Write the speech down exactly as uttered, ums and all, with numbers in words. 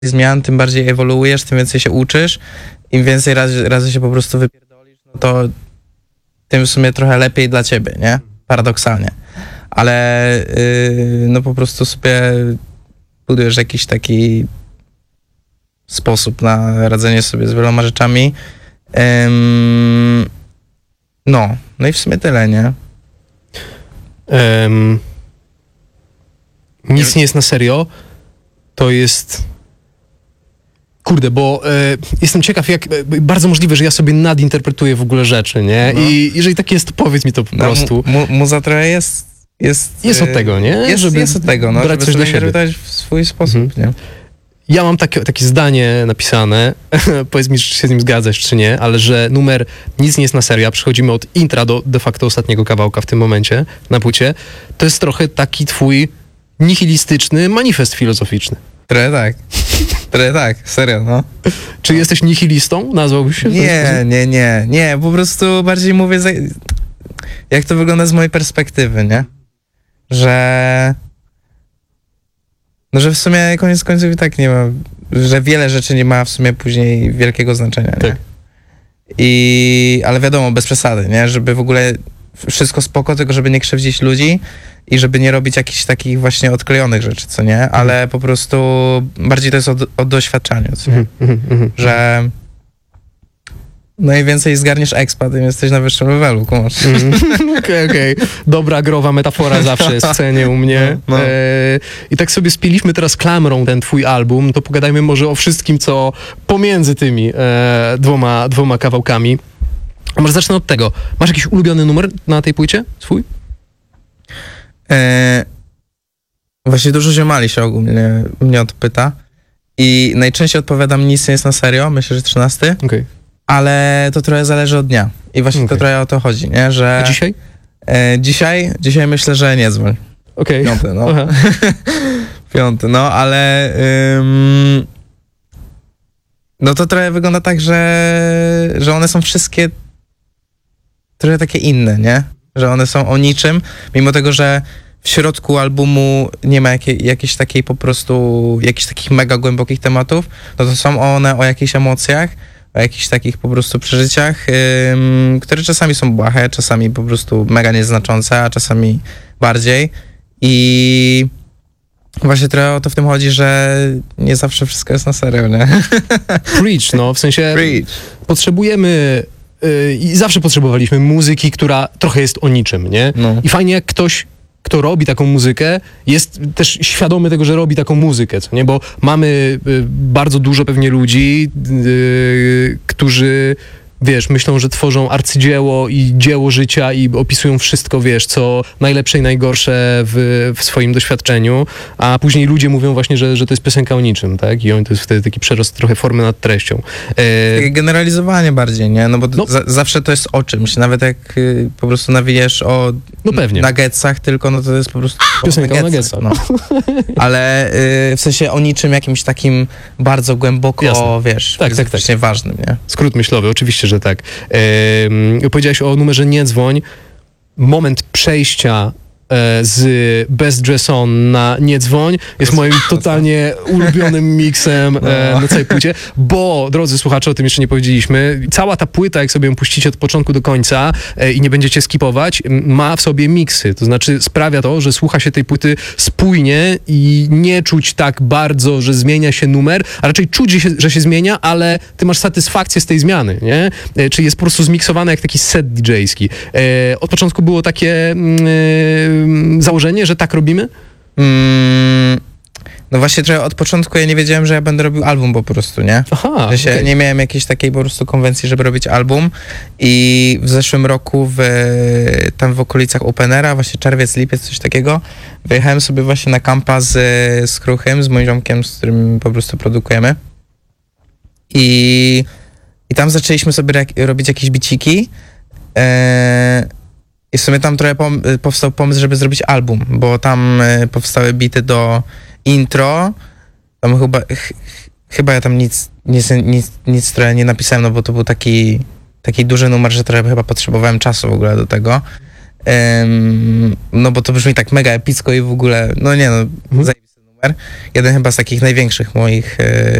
zmian, tym bardziej ewoluujesz, tym więcej się uczysz. Im więcej razy, razy się po prostu wypierdolisz, no to tym w sumie trochę lepiej dla ciebie, nie? Paradoksalnie. Ale yy, no po prostu sobie budujesz jakiś taki sposób na radzenie sobie z wieloma rzeczami. Ym, no, no i w sumie tyle, nie? Um, nic nie jest na serio. To jest... Kurde, bo e, jestem ciekaw, jak e, bardzo możliwe, że ja sobie nadinterpretuję w ogóle rzeczy, nie? No. I jeżeli tak jest, to powiedz mi to po no, prostu. Mu, muza trochę jest... Jest, jest od tego, nie? Jest, żeby jest od tego, no, brać żeby coś dla siebie w swój sposób, mhm. nie? Ja mam takie, takie zdanie napisane, powiedz mi, czy się z nim zgadzasz, czy nie, ale że numer Nic nie jest na serio, a przechodzimy od intra do de facto ostatniego kawałka w tym momencie na płycie, to jest trochę taki twój nihilistyczny manifest filozoficzny. Trochę tak. Trochę tak, serio, no. Czy jesteś nihilistą? Nazwałbyś się? Nie, nie, nie, nie, po prostu bardziej mówię, za... jak to wygląda z mojej perspektywy, nie? Że... No, że w sumie koniec końców i tak nie ma, że wiele rzeczy nie ma w sumie później wielkiego znaczenia, nie? Tak. I... Ale wiadomo, bez przesady, nie? Żeby w ogóle wszystko spoko, tylko żeby nie krzywdzić ludzi i żeby nie robić jakichś takich właśnie odklejonych rzeczy, co nie? Ale po prostu bardziej to jest o, o doświadczaniu, co nie? Że no i więcej zgarniesz expa, tym jesteś na wyższym levelu, kumasz. Mm. Okej, okej. Okay. Dobra, growa metafora zawsze jest w cenie u mnie. No, no. E, I tak sobie spieliśmy teraz klamrą ten twój album, to pogadajmy może o wszystkim, co pomiędzy tymi e, dwoma, dwoma kawałkami. A może zacznę od tego. Masz jakiś ulubiony numer na tej płycie swój? E, właśnie dużo ziomali się ogólnie mnie o to pyta. I najczęściej odpowiadam, nic nie jest na serio, myślę, że trzynasty. Okej. Okay. Ale to trochę zależy od dnia. I właśnie okay. to trochę o to chodzi, nie? Że... A dzisiaj? E, dzisiaj? Dzisiaj myślę, że nie dzwoń. Okej. Okay. Piąty, no. Piąty, no, ale... Ym... No to trochę wygląda tak, że, że one są wszystkie trochę takie inne, nie? Że one są o niczym, mimo tego, że w środku albumu nie ma jakiej, jakiejś takiej po prostu, jakichś takich mega głębokich tematów, no to są one o jakichś emocjach, o jakichś takich po prostu przeżyciach, ym, które czasami są błahe, czasami po prostu mega nieznaczące, a czasami bardziej. I właśnie trochę o to w tym chodzi, że nie zawsze wszystko jest na serio, nie? Preach, no, w sensie Preach. Potrzebujemy yy, i zawsze potrzebowaliśmy muzyki, która trochę jest o niczym, nie? No. I fajnie, jak ktoś, kto robi taką muzykę, jest też świadomy tego, że robi taką muzykę, co nie? Bo mamy y, bardzo dużo pewnie ludzi, y, którzy, wiesz, myślą, że tworzą arcydzieło i dzieło życia i opisują wszystko, wiesz, co najlepsze i najgorsze w, w swoim doświadczeniu, a później ludzie mówią właśnie, że, że to jest piosenka o niczym, tak? I on to jest wtedy taki przerost trochę formy nad treścią. E... Takie generalizowanie bardziej, nie? No bo no. Za, zawsze to jest o czymś, nawet jak y, po prostu nawijesz o no pewnie. nuggetsach tylko, no to jest po prostu piosenka o nuggetsach. No. Ale y, w sensie o niczym jakimś takim bardzo głęboko, Jasne. wiesz, tak, tak, tak. ważnym, nie? Skrót myślowy, oczywiście, że tak. Ehm, powiedziałeś o numerze Nie dzwoń. Moment przejścia e, z Best Dress On na Nie dzwoń jest moim totalnie ulubionym miksem e, na całej płycie, bo, drodzy słuchacze, o tym jeszcze nie powiedzieliśmy, cała ta płyta, jak sobie ją puścicie od początku do końca e, i nie będziecie skipować, ma w sobie miksy, to znaczy sprawia to, że słucha się tej płyty spójnie i nie czuć tak bardzo, że zmienia się numer, a raczej czuć, że się, że się zmienia, ale ty masz satysfakcję z tej zmiany, nie? E, czyli jest po prostu zmiksowane jak taki set didżejski. E, od początku było takie e, założenie, że tak robimy? Mm, no właśnie trochę od początku ja nie wiedziałem, że ja będę robił album po prostu, nie? Aha, że się, okay. Nie miałem jakiejś takiej po prostu konwencji, żeby robić album i w zeszłym roku w, tam w okolicach Openera, właśnie czerwiec, lipiec, coś takiego, wyjechałem sobie właśnie na kampa z, z Kruchym, z moim ziomkiem, z którym po prostu produkujemy i, i tam zaczęliśmy sobie robić jakieś biciki. Eee, I w sumie tam trochę pom- powstał pomysł, żeby zrobić album, bo tam y, powstały bity do intro, tam chyba, ch- chyba ja tam nic, nic, nic, nic trochę nie napisałem, no bo to był taki, taki duży numer, że trochę chyba potrzebowałem czasu w ogóle do tego, Ym, no bo to brzmi tak mega epicko i w ogóle, no nie no, mhm. zajebisty numer. Jeden chyba z takich największych moich